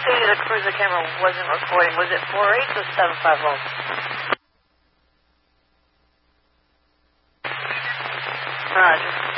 see the cruiser camera wasn't recording. Was it 4-8 or 750? Roger.